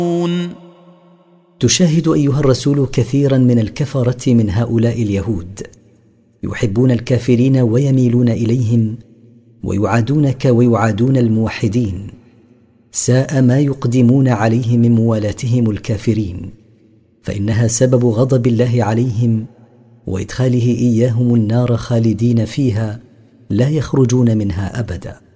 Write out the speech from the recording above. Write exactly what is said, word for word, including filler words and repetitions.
تشاهد أيها الرسول كثيرا من الكفرة من هؤلاء اليهود يحبون الكافرين ويميلون إليهم ويعادونك ويعادون الموحدين، ساء ما يقدمون عليه من موالاتهم الكافرين، فإنها سبب غضب الله عليهم وإدخاله إياهم النار خالدين فيها لا يخرجون منها أبدا.